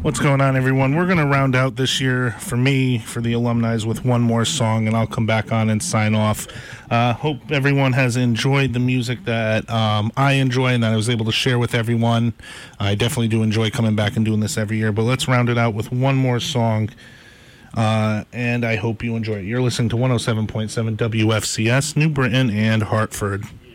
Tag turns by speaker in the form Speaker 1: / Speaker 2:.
Speaker 1: What's going on, everyone? We're going to round out this year for me, for the alumni, with one more song, and I'll come back on and sign off. Hope everyone has enjoyed the music that I enjoy and that I was able to share with everyone. I definitely do enjoy coming back and doing this every year, but let's round it out with one more song, and I hope you enjoy it. You're listening to 107.7 WFCS, New Britain and Hartford.